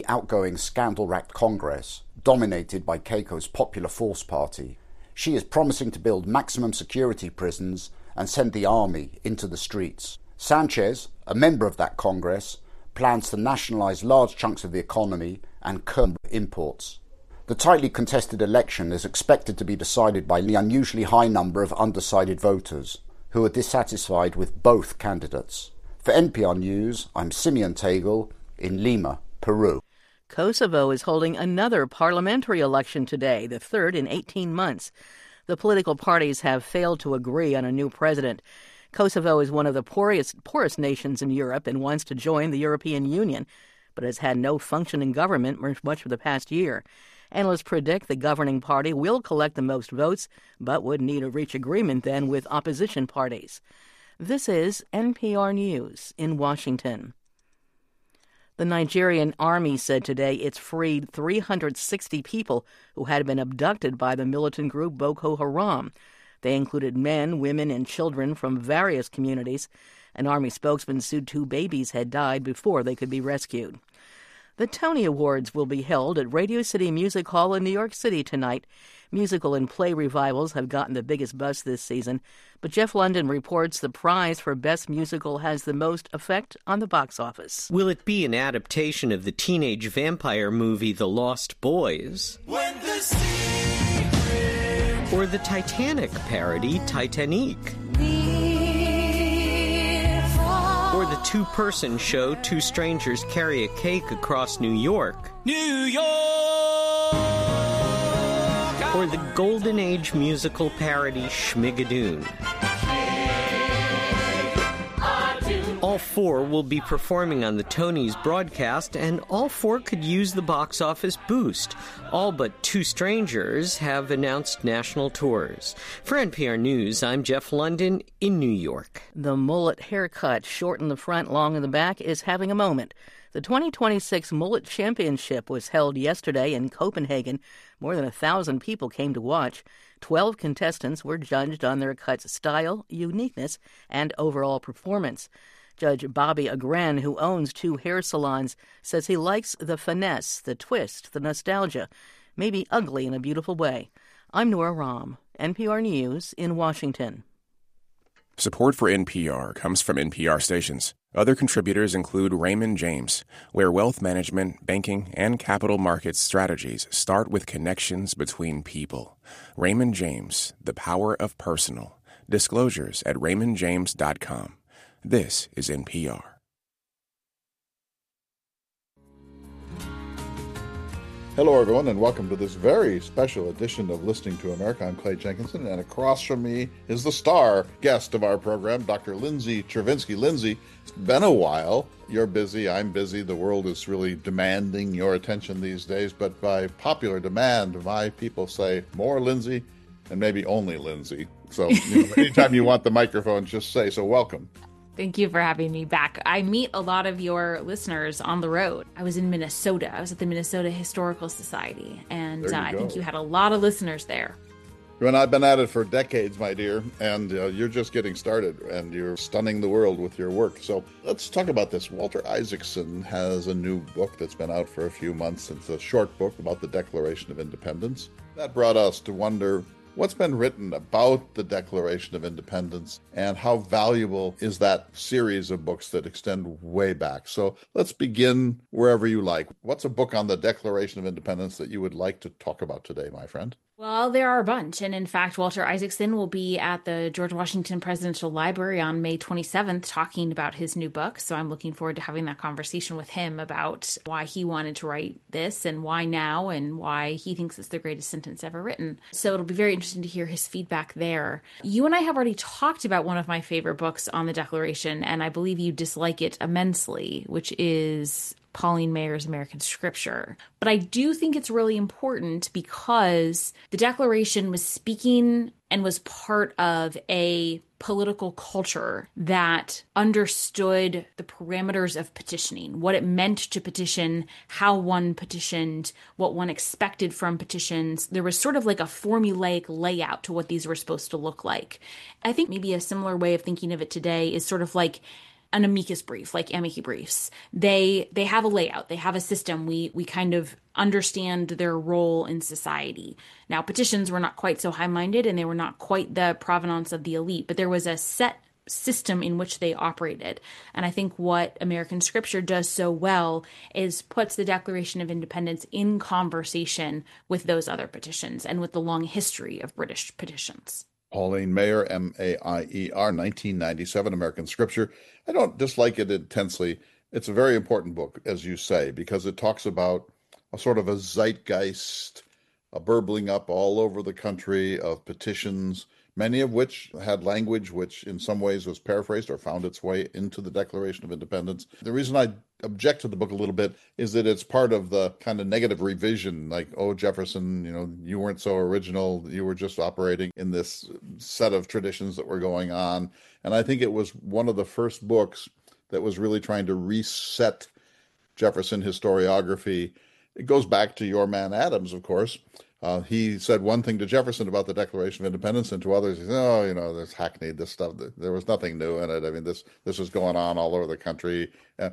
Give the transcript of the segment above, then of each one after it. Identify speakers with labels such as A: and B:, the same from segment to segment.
A: the outgoing scandal-racked Congress, dominated by Keiko's Popular Force Party. She is promising to build maximum security prisons and send the army into the streets. Sanchez, a member of that Congress, plans to nationalize large chunks of the economy and curb imports. The tightly contested election is expected to be decided by the unusually high number of undecided voters, who are dissatisfied with both candidates. For NPR News, I'm Simeon Tegel in Lima, Peru.
B: Kosovo is holding another parliamentary election today, the third in 18 months. The political parties have failed to agree on a new president. Kosovo is one of the poorest nations in Europe and wants to join the European Union, but has had no functioning government much for the past year. Analysts predict the governing party will collect the most votes, but would need to reach agreement then with opposition parties. This is NPR News in Washington. The Nigerian army said today it's freed 360 people who had been abducted by the militant group Boko Haram. They included men, women, and children from various communities. An army spokesman said 2 babies had died before they could be rescued. The Tony Awards will be held at Radio City Music Hall in New York City tonight. Musical and play revivals have gotten the biggest buzz this season, but Jeff London reports the prize for Best Musical has the most effect on the box office.
C: Will it be an adaptation of the teenage vampire movie The Lost Boys? When the secret... Or the Titanic parody Titanique? Or the 2-person show Two Strangers Carry a Cake Across New York? New York! Or the Golden Age musical parody Schmigadoon? All 4 will be performing on the Tonys broadcast, and all 4 could use the box office boost. All but Two Strangers have announced national tours. For NPR News, I'm Jeff London in New York.
B: The mullet haircut, short in the front, long in the back, is having a moment. The 2026 Mullet Championship was held yesterday in Copenhagen. More than 1,000 people came to watch. 12 contestants were judged on their cut's style, uniqueness, and overall performance. Judge Bobby Agren, who owns 2 hair salons, says he likes the finesse, the twist, the nostalgia, maybe ugly in a beautiful way. I'm Nora Rahm, NPR News in Washington.
D: Support for NPR comes from NPR stations. Other contributors include Raymond James, where wealth management, banking, and capital markets strategies start with connections between people. Raymond James, the power of personal. Disclosures at raymondjames.com. This is NPR.
E: Hello, everyone, and welcome to this very special edition of Listening to America. I'm Clay Jenkinson, and across from me is the star guest of our program, Dr. Lindsay Chervinsky. Lindsay, it's been a while. You're busy, I'm busy. The world is really demanding your attention these days, but by popular demand, my people say more Lindsay and maybe only Lindsay. So anytime you want the microphone, just say so. Welcome.
F: Thank you for having me back. I meet a lot of your listeners on the road. I was in Minnesota. I was at the Minnesota Historical Society, and I think you had a lot of listeners there.
E: You and I've been at it for decades, my dear, and you're just getting started, and you're stunning the world with your work. So let's talk about this. Walter Isaacson has a new book that's been out for a few months. It's a short book about the Declaration of Independence. That brought us to wonder what's been written about the Declaration of Independence and how valuable is that series of books that extend way back. So let's begin wherever you like. What's a book on the Declaration of Independence that you would like to talk about today, my friend?
F: Well, there are a bunch. And in fact, Walter Isaacson will be at the George Washington Presidential Library on May 27th talking about his new book. So I'm looking forward to having that conversation with him about why he wanted to write this and why now and why he thinks it's the greatest sentence ever written. So it'll be very interesting to hear his feedback there. You and I have already talked about one of my favorite books on the Declaration, and I believe you dislike it immensely, which is Pauline Mayer's American Scripture. But I do think it's really important because the Declaration was speaking and was part of a political culture that understood the parameters of petitioning, what it meant to petition, how one petitioned, what one expected from petitions. There was sort of like a formulaic layout to what these were supposed to look like. I think maybe a similar way of thinking of it today is sort of like an amicus brief, like amici briefs. They have a layout, they have a system. We kind of understand their role in society. Now, petitions were not quite so high-minded, and they were not quite the provenance of the elite, but there was a set system in which they operated. And I think what American scripture does so well is puts the Declaration of Independence in conversation with those other petitions and with the long history of British petitions.
E: Pauline Maier, Maier, 1997, American Scripture. I don't dislike it intensely. It's a very important book, as you say, because it talks about a sort of a zeitgeist, a burbling up all over the country of petitions, many of which had language which in some ways was paraphrased or found its way into the Declaration of Independence. The reason I object to the book a little bit is that it's part of the kind of negative revision, like, oh, Jefferson, you weren't so original. You were just operating in this set of traditions that were going on. And I think it was one of the first books that was really trying to reset Jefferson historiography. It goes back to your man Adams, of course. He said one thing to Jefferson about the Declaration of Independence, and to others, he said, this hackneyed, this stuff. There was nothing new in it. I mean, this was going on all over the country.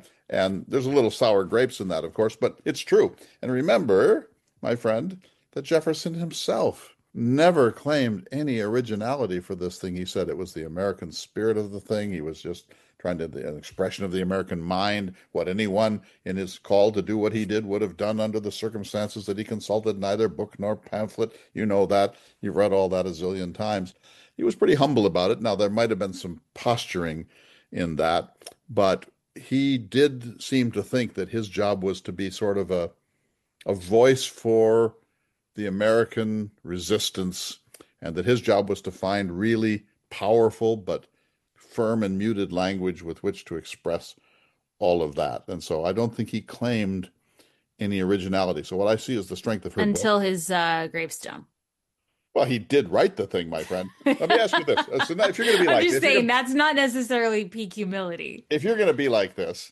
E: And there's a little sour grapes in that, of course, but it's true. And remember, my friend, that Jefferson himself never claimed any originality for this thing. He said it was the American spirit of the thing. He was just trying to, an expression of the American mind, what anyone in his call to do what he did would have done under the circumstances that he consulted neither book nor pamphlet. You know that. You've read all that a zillion times. He was pretty humble about it. Now, there might have been some posturing in that, but he did seem to think that his job was to be sort of a voice for the American resistance, and that his job was to find really powerful but firm and muted language with which to express all of that. And so I don't think he claimed any originality. So what I see is the strength of her
F: until
E: book.
F: His gravestone.
E: Well, he did write the thing, my friend. Let me ask you this. So now, if you're going to be
F: I'm
E: like
F: just saying, that's not necessarily peak humility.
E: If you're going to be like this,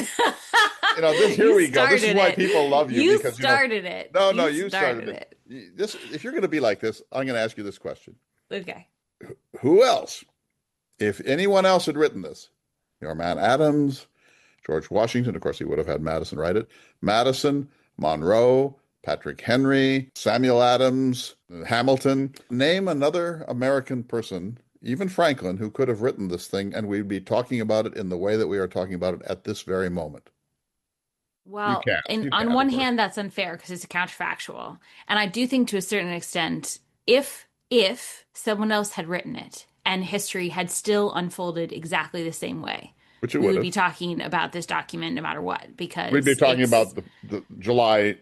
E: here we go. This is why people love you.
F: You
E: because
F: started it.
E: No, you started it. If you're going to be like this, I'm going to ask you this question.
F: Okay.
E: Who else? If anyone else had written this, your man Adams, George Washington, of course he would have had Madison write it, Madison, Monroe, Patrick Henry, Samuel Adams, Hamilton, name another American person, even Franklin, who could have written this thing, and we'd be talking about it in the way that we are talking about it at this very moment.
F: Well, on one hand, that's unfair because it's counterfactual. And I do think to a certain extent, if someone else had written it, and history had still unfolded exactly the same way,
E: which it
F: we would be talking about this document no matter what, because
E: we'd be talking about the July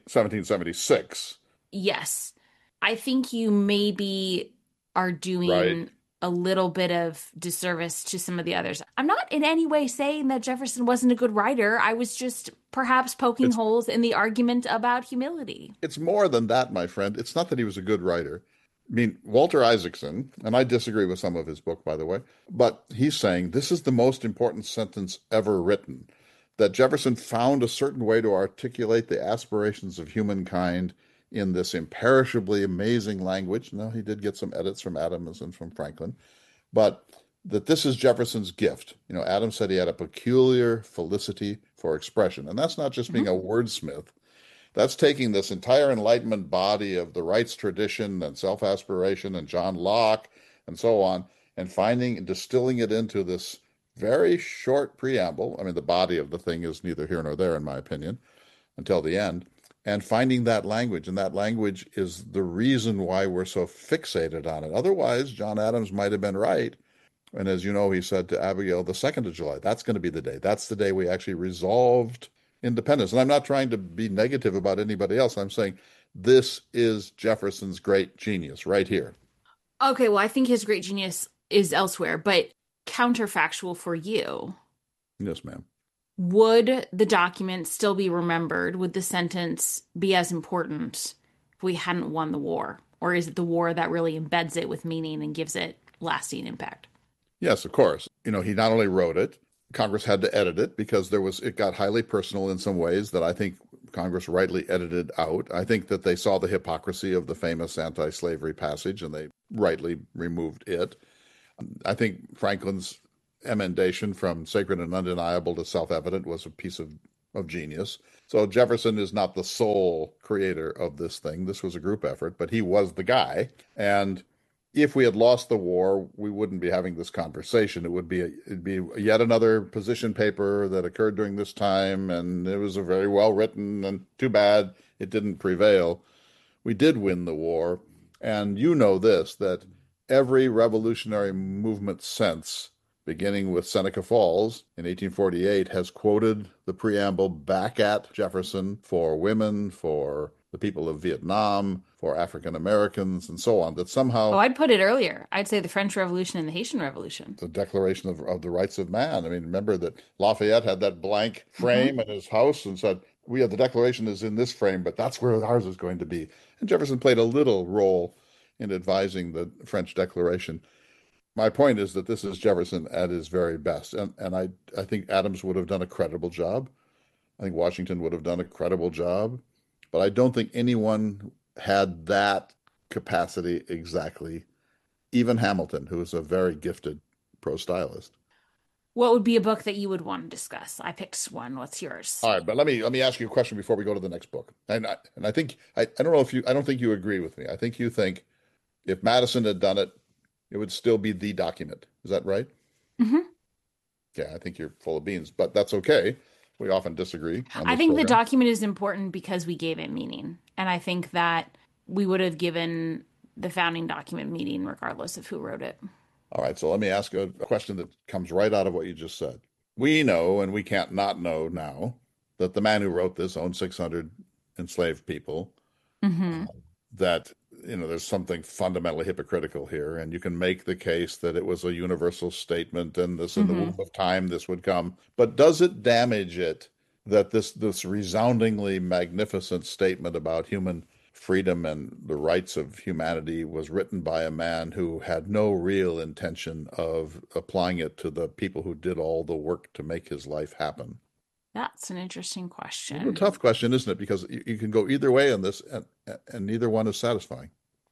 E: 1776.
F: Yes. I think you maybe are doing a little bit of disservice to some of the others. I'm not in any way saying that Jefferson wasn't a good writer. I was just perhaps poking holes in the argument about humility.
E: It's more than that, my friend. It's not that he was a good writer. I mean, Walter Isaacson, and I disagree with some of his book, by the way, but he's saying this is the most important sentence ever written, that Jefferson found a certain way to articulate the aspirations of humankind in this imperishably amazing language. Now, he did get some edits from Adams and from Franklin, but that this is Jefferson's gift. Adams said he had a peculiar felicity for expression, and that's not just being a wordsmith. That's taking this entire Enlightenment body of the rights tradition and self-aspiration and John Locke and so on, and finding and distilling it into this very short preamble. I mean, the body of the thing is neither here nor there, in my opinion, until the end, and finding that language. And that language is the reason why we're so fixated on it. Otherwise, John Adams might have been right. And as you know, he said to Abigail, the 2nd of July, that's going to be the day. That's the day we actually resolved independence. And I'm not trying to be negative about anybody else. I'm saying this is Jefferson's great genius right here.
F: Okay, well, I think his great genius is elsewhere, but counterfactual for you.
E: Yes, ma'am.
F: Would the document still be remembered? Would the sentence be as important if we hadn't won the war? Or is it the war that really embeds it with meaning and gives it lasting impact?
E: Yes, of course. He not only wrote it, Congress had to edit it because it got highly personal in some ways that I think Congress rightly edited out. I think that they saw the hypocrisy of the famous anti-slavery passage and they rightly removed it. I think Franklin's emendation from sacred and undeniable to self-evident was a piece of genius. So Jefferson is not the sole creator of this thing. This was a group effort, but he was the guy. And if we had lost the war, we wouldn't be having this conversation. It'd be yet another position paper that occurred during this time, and it was a very well written, and too bad it didn't prevail. We did win the war, and you know this, that every revolutionary movement since, beginning with Seneca Falls in 1848, has quoted the preamble back at Jefferson for women, for the people of Vietnam, for African Americans, and so on, that somehow...
F: Oh, I'd put it earlier. I'd say the French Revolution and the Haitian Revolution.
E: The Declaration of the Rights of Man. I mean, remember that Lafayette had that blank frame in his house and said, the Declaration is in this frame, but that's where ours is going to be. And Jefferson played a little role in advising the French Declaration. My point is that this is Jefferson at his very best. And I think Adams would have done a credible job. I think Washington would have done a credible job. But I don't think anyone had that capacity exactly. Even Hamilton, who is a very gifted prose stylist.
F: What would be a book that you would want to discuss? I picked one. What's yours?
E: All right, but let me ask you a question before we go to the next book. And I think I don't think you agree with me. I think you think if Madison had done it, it would still be the document. Is that right?
F: Mm-hmm.
E: Yeah, I think you're full of beans, but that's okay. We often disagree.
F: I think the document is important because we gave it meaning. And I think that we would have given the founding document meaning regardless of who wrote it.
E: All right, so let me ask a question that comes right out of what you just said. We know, and we can't not know now, that the man who wrote this owned 600 enslaved people.
F: Mm-hmm.
E: That, there's something fundamentally hypocritical here, and you can make the case that it was a universal statement, and this in the womb of time this would come. But does it damage it that this resoundingly magnificent statement about human freedom and the rights of humanity was written by a man who had no real intention of applying it to the people who did all the work to make his life happen?
F: That's an interesting question.
E: It's a tough question, isn't it? Because you can go either way on this, and neither one is satisfying.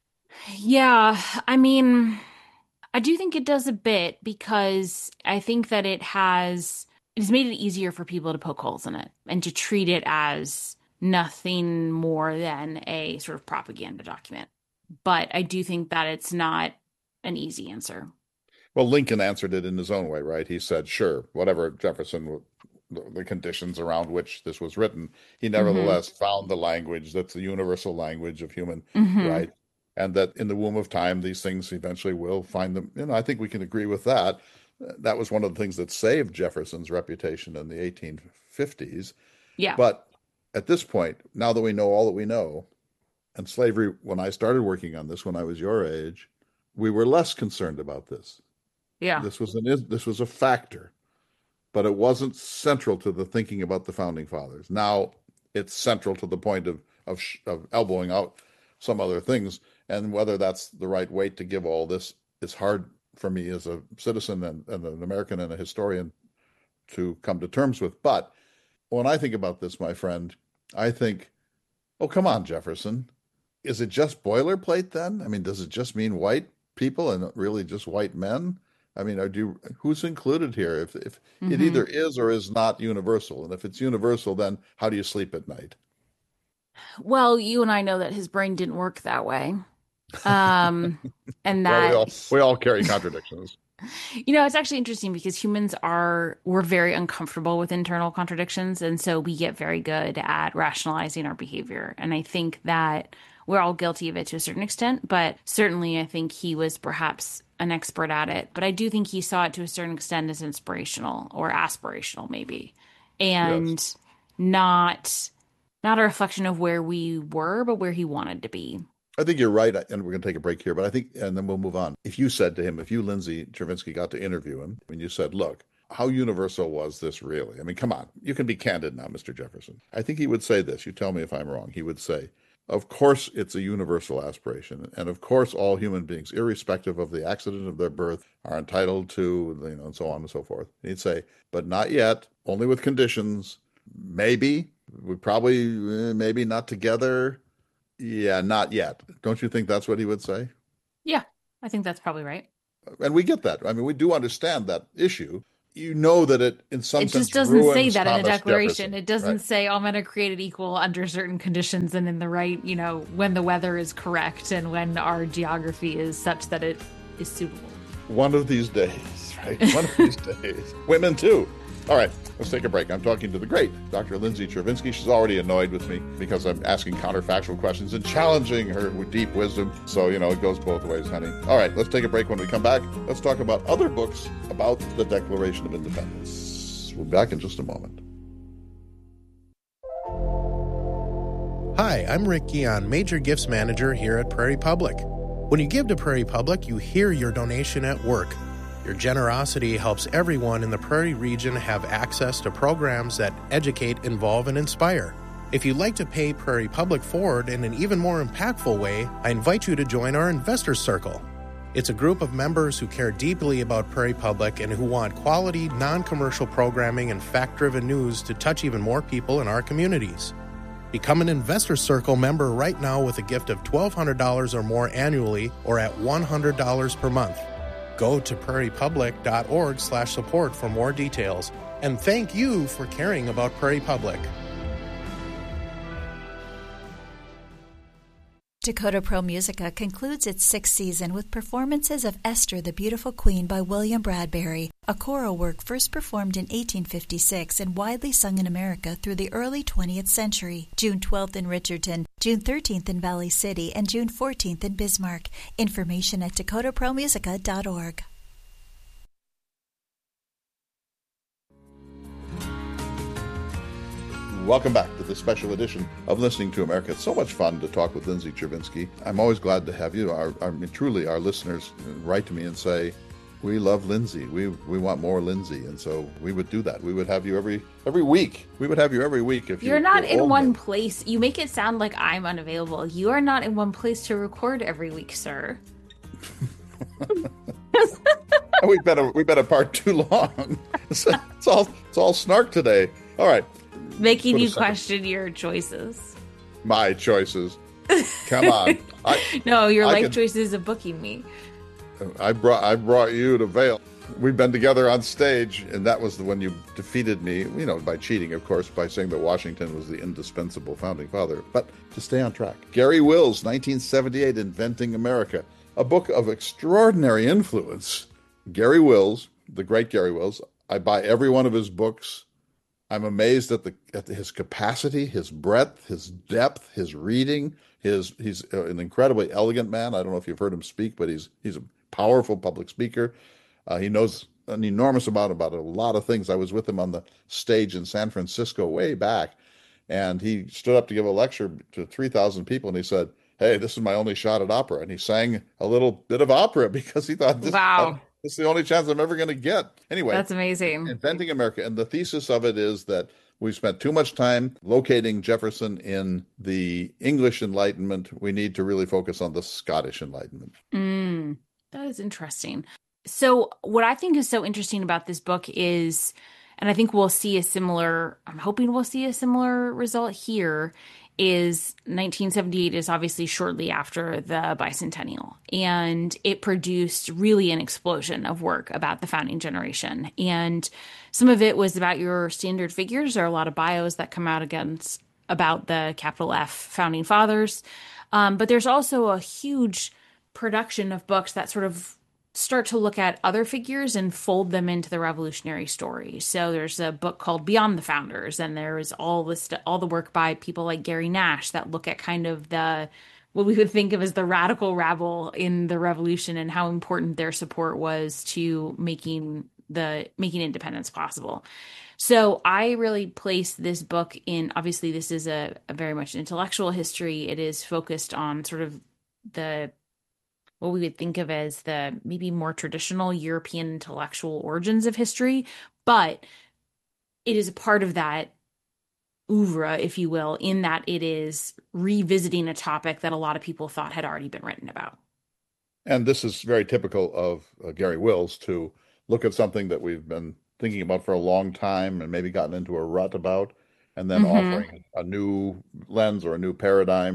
F: Yeah, I mean, I do think it does a bit because I think that it's made it easier for people to poke holes in it and to treat it as nothing more than a sort of propaganda document. But I do think that it's not an easy answer.
E: Well, Lincoln answered it in his own way, right? He said, sure, whatever Jefferson, the conditions around which this was written, he nevertheless found the language that's the universal language of human rights, and that in the womb of time, these things eventually will find them. I think we can agree with that. That was one of the things that saved Jefferson's reputation in the 1850s.
F: Yeah.
E: But at this point, now that we know all that we know, and slavery, when I started working on this, when I was your age, we were less concerned about this.
F: Yeah.
E: This was a factor, but it wasn't central to the thinking about the founding fathers. Now it's central to the point of elbowing out some other things, and whether that's the right weight to give all this is hard for me as a citizen and an American and a historian to come to terms with. But when I think about this, my friend, I think, oh, come on, Jefferson. Is it just boilerplate then? I mean, does it just mean white people and really just white men? I mean, who's included here? If it either is or is not universal, and if it's universal, then how do you sleep at night?
F: Well, you and I know that his brain didn't work that way, and that
E: well, we all carry contradictions.
F: It's actually interesting because we're very uncomfortable with internal contradictions, and so we get very good at rationalizing our behavior. And I think that we're all guilty of it to a certain extent, but certainly I think he was perhaps an expert at it. But I do think he saw it to a certain extent as inspirational or aspirational, maybe, and not a reflection of where we were, but where he wanted to be.
E: I think you're right, and we're going to take a break here, but I think, and then we'll move on. If you, Lindsay Chervinsky, got to interview him, and you said, look, how universal was this really? I mean, come on, you can be candid now, Mr. Jefferson. I think he would say this. You tell me if I'm wrong. He would say, of course, it's a universal aspiration. And of course, all human beings, irrespective of the accident of their birth, are entitled to, and so on and so forth. And he'd say, but not yet, only with conditions. Maybe, maybe not together. Yeah, not yet. Don't you think that's what he would say?
F: Yeah, I think that's probably right.
E: And we get that. I mean, we do understand that issue. You know that it, in some
F: It
E: sense,
F: just doesn't say
E: ruins
F: that in a
E: Thomas
F: declaration.
E: Jefferson,
F: It doesn't
E: right?
F: say all men are created equal under certain conditions and in the right, when the weather is correct and when our geography is such that it is suitable.
E: One of these days, right? One of these days. Women, too. All right, let's take a break. I'm talking to the great Dr. Lindsay Chervinsky. She's already annoyed with me because I'm asking counterfactual questions and challenging her with deep wisdom. So, it goes both ways, honey. All right, let's take a break. When we come back, let's talk about other books about the Declaration of Independence. We'll be back in just a moment.
G: Hi, I'm Rick Guion, Major Gifts Manager here at Prairie Public. When you give to Prairie Public, you hear your donation at work. Your generosity helps everyone in the Prairie region have access to programs that educate, involve, and inspire. If you'd like to pay Prairie Public forward in an even more impactful way, I invite you to join our Investors Circle. It's a group of members who care deeply about Prairie Public and who want quality, non-commercial programming and fact-driven news to touch even more people in our communities. Become an Investors Circle member right now with a gift of $1,200 or more annually or at $100 per month. Go to prairiepublic.org/support for more details. And thank you for caring about Prairie Public.
H: Dakota Pro Musica concludes its sixth season with performances of Esther the Beautiful Queen by William Bradbury, a choral work first performed in 1856 and widely sung in America through the early 20th century. June 12th in Richardson, June 13th in Valley City, and June 14th in Bismarck. Information at dakotapromusica.org.
E: Welcome back to this special edition of Listening to America. It's so much fun to talk with Lindsay Chervinsky. I'm always glad to have you. Truly, our listeners write to me and say, we love Lindsay. We want more Lindsay. And so we would do that. We would have you every week. We would have you every week if
F: you're not in one place. You make it sound like I'm unavailable. You are not in one place to record every week, sir.
E: We've been apart too long. It's all snark today. All right.
F: Making you question your choices.
E: My choices. Come on.
F: Your life choices of booking me.
E: I brought you to Vail. We've been together on stage, and that was when you defeated me, by cheating, of course, by saying that Washington was the indispensable founding father. But to stay on track, Garry Wills, 1978, Inventing America, a book of extraordinary influence. Garry Wills, the great Garry Wills, I buy every one of his books. I'm amazed at his capacity, his breadth, his depth, his reading. He's an incredibly elegant man. I don't know if you've heard him speak, but he's a powerful public speaker. He knows an enormous amount about a lot of things. I was with him on the stage in San Francisco way back, and he stood up to give a lecture to 3,000 people, and he said, "Hey, this is my only shot at opera." And he sang a little bit of opera because he thought,
F: wow.
E: This is the only chance I'm ever going to get. Anyway,
F: that's amazing.
E: Inventing America. And the thesis of it is that we've spent too much time locating Jefferson in the English Enlightenment. We need to really focus on the Scottish Enlightenment.
F: That is interesting. So what I think is so interesting about this book is, and I think I'm hoping we'll see a similar result here, is 1978 is obviously shortly after the bicentennial, and it produced really an explosion of work about the founding generation. And some of it was about your standard figures. There are a lot of bios that come out about the capital F founding fathers. But there's also a huge production of books that sort of start to look at other figures and fold them into the revolutionary story. So there's a book called Beyond the Founders, and there is all the work by people like Gary Nash that look at kind of what we would think of as the radical rabble in the revolution and how important their support was to making independence possible. So I really place this book in, obviously this is a very much intellectual history. It is focused on sort of what we would think of as the maybe more traditional European intellectual origins of history, but it is a part of that oeuvre, if you will, in that it is revisiting a topic that a lot of people thought had already been written about.
E: And this is very typical of Garry Wills to look at something that we've been thinking about for a long time and maybe gotten into a rut about, and then offering a new lens or a new paradigm.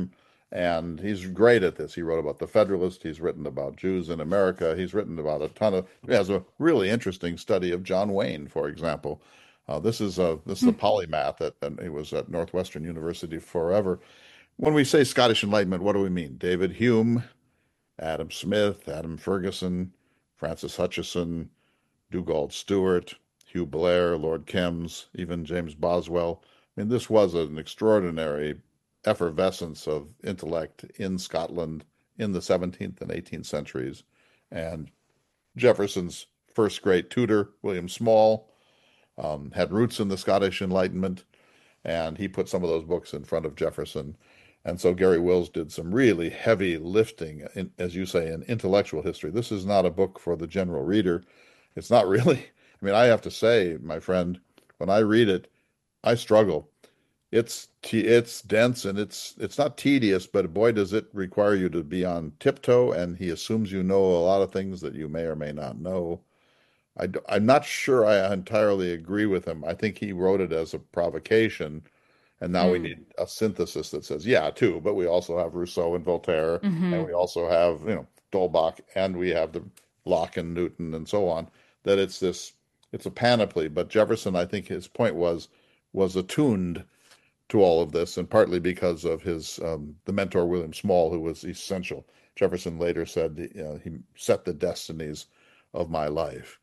E: And he's great at this. He wrote about the Federalist. He's written about Jews in America. He's written about he has a really interesting study of John Wayne, for example. This is a polymath, and he was at Northwestern University forever. When we say Scottish Enlightenment, what do we mean? David Hume, Adam Smith, Adam Ferguson, Francis Hutcheson, Dugald Stewart, Hugh Blair, Lord Kemms, even James Boswell. I mean, this was an extraordinary effervescence of intellect in Scotland in the 17th and 18th centuries. And Jefferson's first great tutor, William Small, had roots in the Scottish Enlightenment, and he put some of those books in front of Jefferson. And so Garry Wills did some really heavy lifting, as you say, in intellectual history. This is not a book for the general reader. It's not really. I mean, I have to say, my friend, when I read it, I struggle. It's dense and it's not tedious, but boy, does it require you to be on tiptoe, and he assumes you know a lot of things that you may or may not know. I'm not sure I entirely agree with him. I think he wrote it as a provocation, and now we need a synthesis that says, yeah, too, but we also have Rousseau and Voltaire, and we also have, D'Holbach, and we have the Locke and Newton and so on, that it's a panoply. But Jefferson, I think his point was attuned to all of this, and partly because of his the mentor William Small, who was essential. Jefferson later said he set the destinies of my life.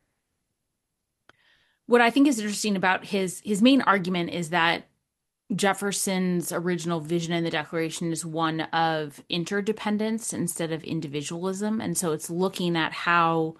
F: What I think is interesting about his main argument is that Jefferson's original vision in the Declaration is one of interdependence instead of individualism. And so it's looking at how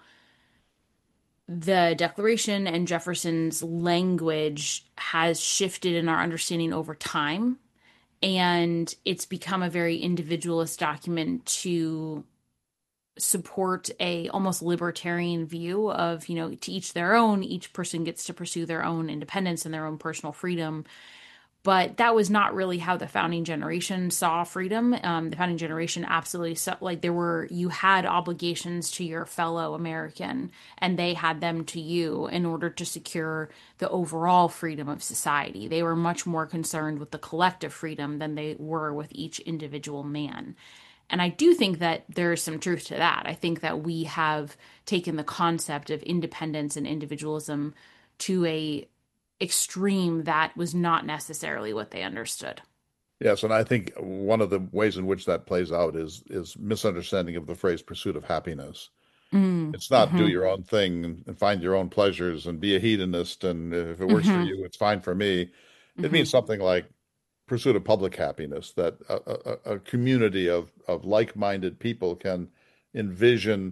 F: the Declaration and Jefferson's language has shifted in our understanding over time. And it's become a very individualist document to support a almost libertarian view of, to each their own, each person gets to pursue their own independence and their own personal freedom. But that was not really how the founding generation saw freedom. The founding generation absolutely saw, you had obligations to your fellow American, and they had them to you in order to secure the overall freedom of society. They were much more concerned with the collective freedom than they were with each individual man. And I do think that there's some truth to that. I think that we have taken the concept of independence and individualism to a extreme that was not necessarily what they understood.
E: Yes, and I think one of the ways in which that plays out is misunderstanding of the phrase pursuit of happiness. It's not do your own thing and find your own pleasures and be a hedonist, and if it works for you, it's fine for me. It means something like pursuit of public happiness, that a community of like-minded people can envision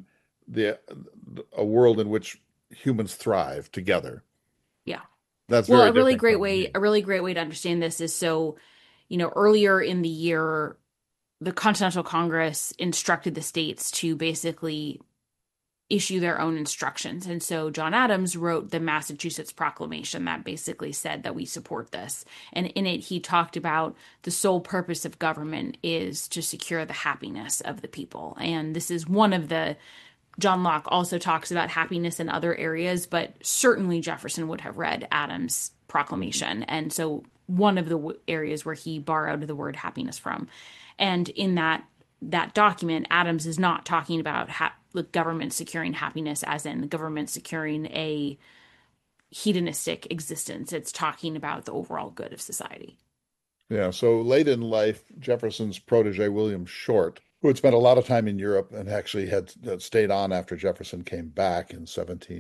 E: a world in which humans thrive together.
F: Yeah.
E: That's
F: a really great way to understand this is earlier in the year, the Continental Congress instructed the states to basically issue their own instructions. And so John Adams wrote the Massachusetts Proclamation that basically said that we support this. And in it, he talked about the sole purpose of government is to secure the happiness of the people. And this is one of John Locke also talks about happiness in other areas, but certainly Jefferson would have read Adams' proclamation. And so one of the areas where he borrowed the word happiness from. And in that document, Adams is not talking about the government securing happiness as in the government securing a hedonistic existence. It's talking about the overall good of society.
E: Yeah, so late in life, Jefferson's protege, William Short, who had spent a lot of time in Europe and actually had stayed on after Jefferson came back in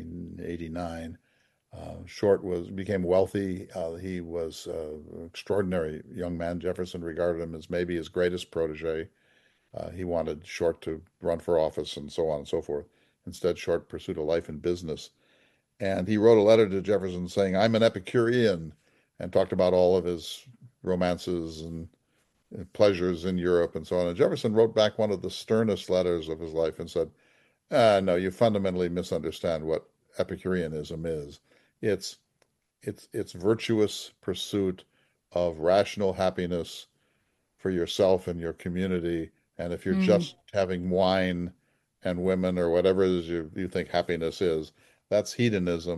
E: 1789. Short became wealthy. He was an extraordinary young man. Jefferson regarded him as maybe his greatest protege. He wanted Short to run for office and so on and so forth. Instead, Short pursued a life in business. And he wrote a letter to Jefferson saying, I'm an Epicurean, and talked about all of his romances and pleasures in Europe and so on. And Jefferson wrote back one of the sternest letters of his life and said, no, you fundamentally misunderstand what Epicureanism is. It's virtuous pursuit of rational happiness for yourself and your community. And if you're just having wine and women or whatever it is you think happiness is, that's hedonism.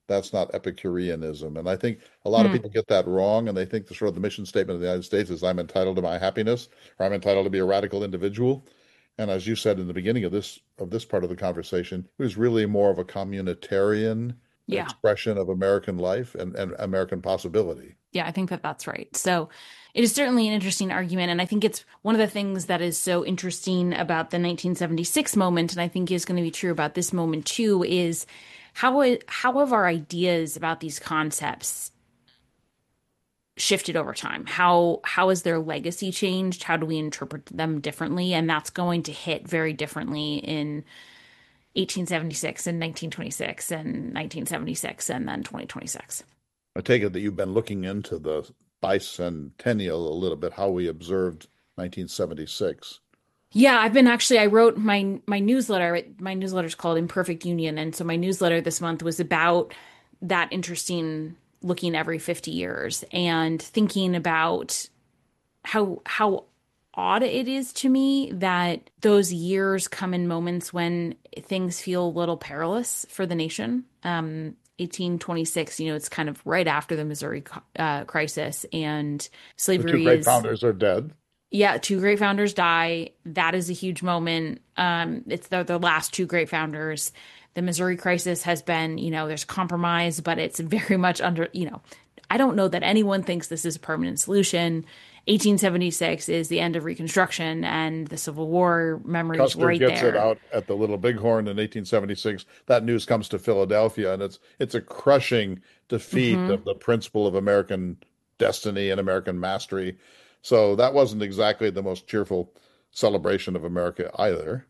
E: That's not Epicureanism. And I think a lot of people get that wrong, and they think the sort of the mission statement of the United States is I'm entitled to my happiness, or I'm entitled to be a radical individual. And as you said in the beginning of this part of the conversation, it was really more of a communitarian expression of American life and American possibility.
F: Yeah, I think that that's right. So it is certainly an interesting argument. And I think it's one of the things that is so interesting about the 1976 moment, and I think is going to be true about this moment too, is how have our ideas about these concepts shifted over time? How has their legacy changed? How do we interpret them differently? And that's going to hit very differently in 1876 and 1926 and 1976 and then 2026.
E: I take it that you've been looking into the bicentennial a little bit, how we observed 1976.
F: Yeah, I wrote my newsletter. My newsletter is called Imperfect Union. And so my newsletter this month was about that interesting looking every 50 years and thinking about how odd it is to me that those years come in moments when things feel a little perilous for the nation. 1826, it's kind of right after the Missouri crisis, and slavery.
E: The two great founders are dead.
F: Yeah, two great founders die. That is a huge moment. It's the last two great founders. The Missouri crisis has been, there's compromise, but it's very much under, I don't know that anyone thinks this is a permanent solution. 1876 is the end of Reconstruction, and the Civil War memory is right there.
E: Custer gets it out at the Little Bighorn in 1876. That news comes to Philadelphia, and it's a crushing defeat of the principle of American destiny and American mastery. So that wasn't exactly the most cheerful celebration of America either.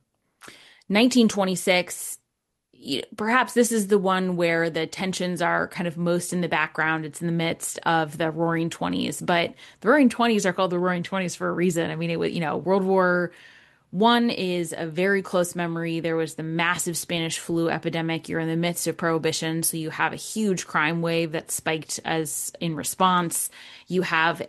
F: 1926. Perhaps this is the one where the tensions are kind of most in the background. It's in the midst of the Roaring Twenties, but the Roaring Twenties are called the Roaring Twenties for a reason. I mean, World War I is a very close memory. There was the massive Spanish flu epidemic. You're in the midst of Prohibition, so you have a huge crime wave that spiked as in response. You have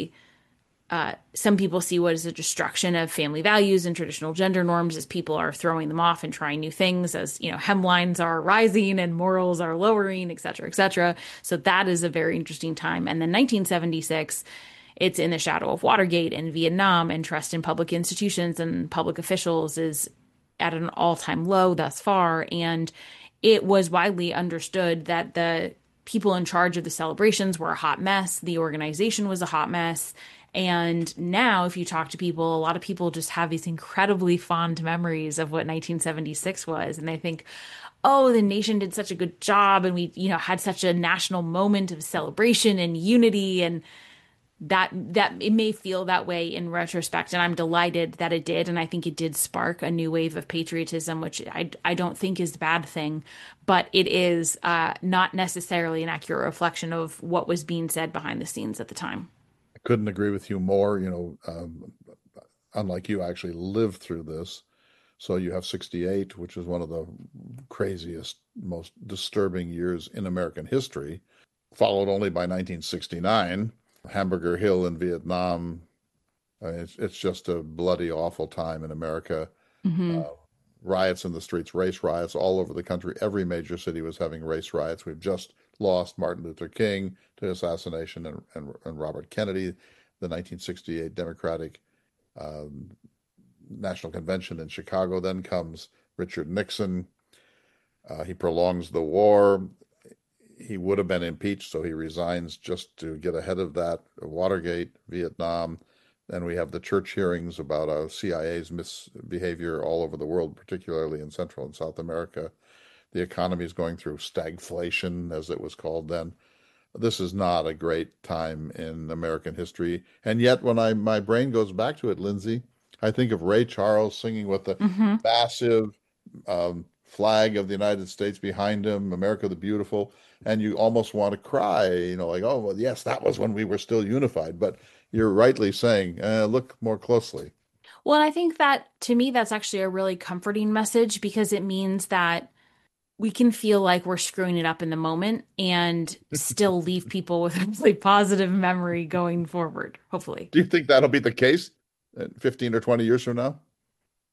F: some people see what is a destruction of family values and traditional gender norms as people are throwing them off and trying new things, as hemlines are rising and morals are lowering, et cetera, et cetera. So that is a very interesting time. And then 1976, it's in the shadow of Watergate and Vietnam, and trust in public institutions and public officials is at an all-time low thus far. And it was widely understood that the people in charge of the celebrations were a hot mess. The organization was a hot mess. And now, if you talk to people, a lot of people just have these incredibly fond memories of what 1976 was. And they think, oh, the nation did such a good job. And we, had such a national moment of celebration and unity. And that it may feel that way in retrospect. And I'm delighted that it did. And I think it did spark a new wave of patriotism, which I don't think is a bad thing. But it is not necessarily an accurate reflection of what was being said behind the scenes at the time.
E: Couldn't agree with you more. Unlike you, I actually lived through this. So you have 68, which is one of the craziest, most disturbing years in American history, followed only by 1969, Hamburger Hill in Vietnam. It's just a bloody, awful time in America. Riots in the streets, race riots all over the country. Every major city was having race riots. We've just lost Martin Luther King to assassination and Robert Kennedy. The 1968 Democratic National Convention in Chicago. Then comes Richard Nixon. He prolongs the war. He would have been impeached, so he resigns just to get ahead of that. Watergate, Vietnam. Then we have the church hearings about CIA's misbehavior all over the world, particularly in Central and South America. The economy is going through stagflation, as it was called then. This is not a great time in American history. And yet, when my brain goes back to it, Lindsay, I think of Ray Charles singing with the massive flag of the United States behind him, America the Beautiful, and you almost want to cry, like, oh, well, yes, that was when we were still unified. But you're rightly saying, look more closely.
F: Well, I think that, to me, that's actually a really comforting message, because it means that we can feel like we're screwing it up in the moment and still leave people with a really positive memory going forward, hopefully.
E: Do you think that'll be the case 15 or 20 years from now?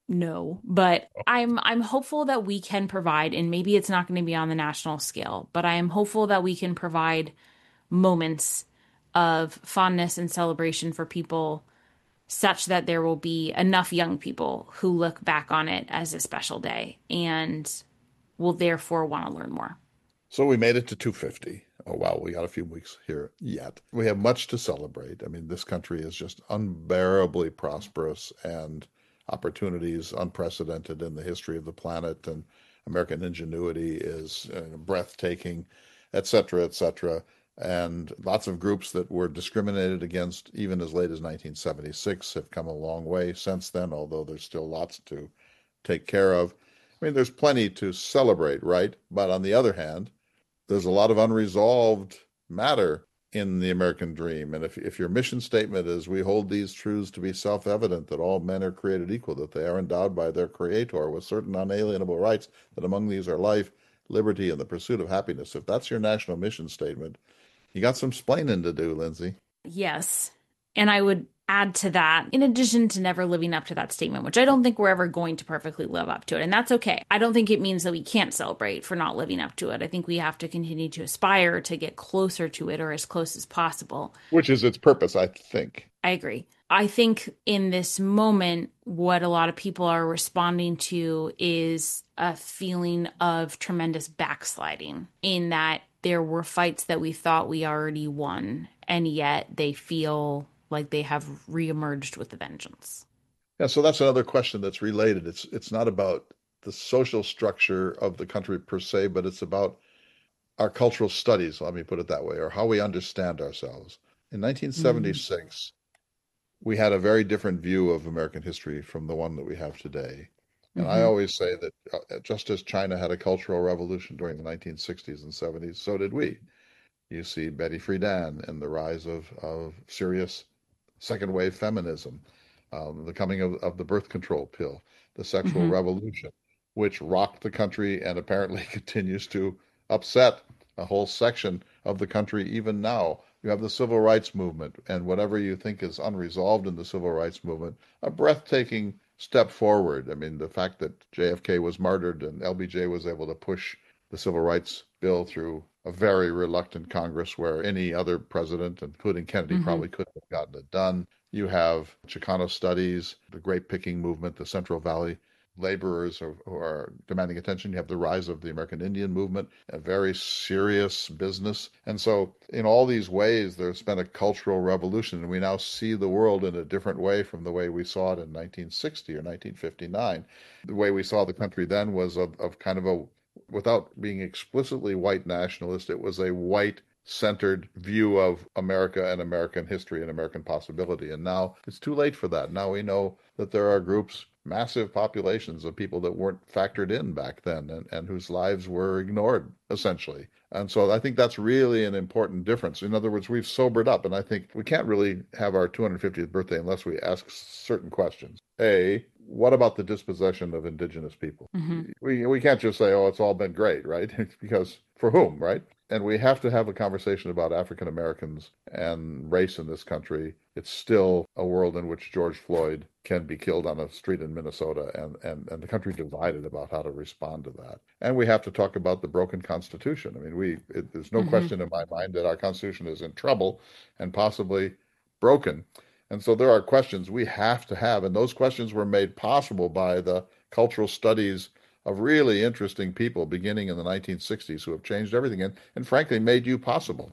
F: No, but I'm hopeful that we can provide, and maybe it's not going to be on the national scale, but I am hopeful that we can provide moments of fondness and celebration for people such that there will be enough young people who look back on it as a special day and will therefore want to learn more.
E: So we made it to 250. Oh, wow, we got a few weeks here yet. We have much to celebrate. I mean, this country is just unbearably prosperous, and opportunities unprecedented in the history of the planet, and American ingenuity is breathtaking, et cetera, et cetera. And lots of groups that were discriminated against even as late as 1976 have come a long way since then, although there's still lots to take care of. I mean, there's plenty to celebrate, right? But on the other hand, there's a lot of unresolved matter in the American dream. And if your mission statement is, we hold these truths to be self-evident, that all men are created equal, that they are endowed by their creator with certain unalienable rights, that among these are life, liberty, and the pursuit of happiness. If that's your national mission statement, you got some splaining to do, Lindsay.
F: Yes. And I would add to that, in addition to never living up to that statement, which I don't think we're ever going to perfectly live up to it. And that's okay. I don't think it means that we can't celebrate for not living up to it. I think we have to continue to aspire to get closer to it, or as close as possible.
E: Which is its purpose, I think.
F: I agree. I think in this moment, what a lot of people are responding to is a feeling of tremendous backsliding, in that there were fights that we thought we already won, and yet they feel like they have reemerged with a vengeance.
E: Yeah, so that's another question that's related. It's not about the social structure of the country per se, but it's about our cultural studies, let me put it that way, or how we understand ourselves. In 1976, we had a very different view of American history from the one that we have today. And I always say that just as China had a cultural revolution during the 1960s and 70s, so did we. You see Betty Friedan and the rise of serious second wave feminism, the coming of the birth control pill, the sexual revolution, which rocked the country and apparently continues to upset a whole section of the country even now. You have the civil rights movement, and whatever you think is unresolved in the civil rights movement, a breathtaking step forward. I mean, the fact that JFK was martyred and LBJ was able to push the civil rights bill through a very reluctant Congress, where any other president, including Kennedy, probably couldn't have gotten it done. You have Chicano studies, the grape picking movement, the Central Valley laborers who are demanding attention. You have the rise of the American Indian movement, a very serious business. And so in all these ways, there's been a cultural revolution, and we now see the world in a different way from the way we saw it in 1960 or 1959. The way we saw the country then was of kind of a, without being explicitly white nationalist, it was a white-centered view of America and American history and American possibility. And now it's too late for that. Now we know that there are groups, massive populations of people that weren't factored in back then, and whose lives were ignored, essentially. And so I think that's really an important difference. In other words, we've sobered up, and I think we can't really have our 250th birthday unless we ask certain questions. A, what about the dispossession of indigenous people? We can't just say, oh, it's all been great, right? Because for whom, right? And we have to have a conversation about African Americans and race in this country. It's still a world in which George Floyd can be killed on a street in Minnesota, and the country divided about how to respond to that. And we have to talk about the broken Constitution. I mean, there's no question in my mind that our Constitution is in trouble and possibly broken. And so there are questions we have to have, and those questions were made possible by the cultural studies of really interesting people beginning in the 1960s who have changed everything and frankly made you possible.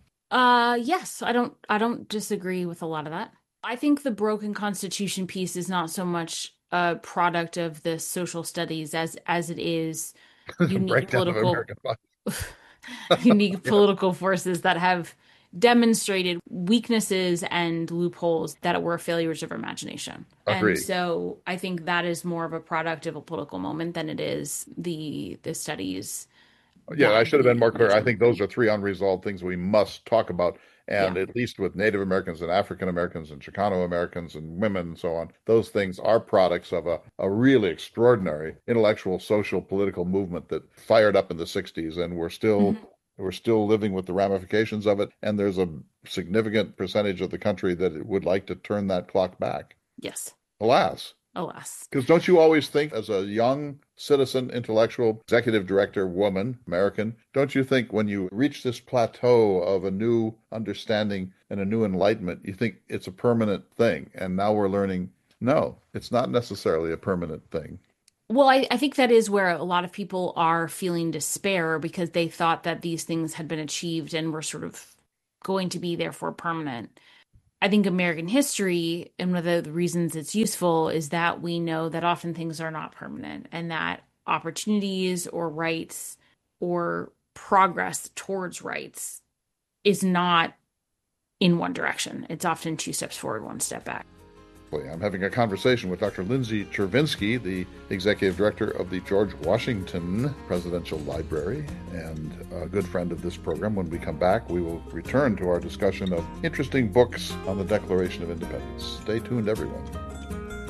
F: Yes, I don't disagree with a lot of that. I think the broken Constitution piece is not so much a product of the social studies as it is unique political forces that have demonstrated weaknesses and loopholes that were failures of imagination.
E: Agreed.
F: And so I think that is more of a product of a political moment than it is the studies.
E: Yeah, I should have been more clear. I think those are three unresolved things we must talk about. And at least with Native Americans and African Americans and Chicano Americans and women and so on, those things are products of a really extraordinary intellectual, social, political movement that fired up in the 60s, and we're still living with the ramifications of it, and there's a significant percentage of the country that would like to turn that clock back.
F: Yes.
E: Alas.
F: alas.
E: Because don't you always think, as a young citizen, intellectual, executive director, woman, American, don't you think when you reach this plateau of a new understanding and a new enlightenment, you think it's a permanent thing? And now we're learning, no, it's not necessarily a permanent thing.
F: Well, I think that is where a lot of people are feeling despair because they thought that these things had been achieved and were sort of going to be therefore permanent. I think American history, and one of the reasons it's useful, is that we know that often things are not permanent and that opportunities or rights or progress towards rights is not in one direction. It's often 2 steps forward, 1 step back.
E: I'm having a conversation with Dr. Lindsay Chervinsky, the executive director of the George Washington Presidential Library and a good friend of this program. When we come back, we will return to our discussion of interesting books on the Declaration of Independence. Stay tuned, everyone.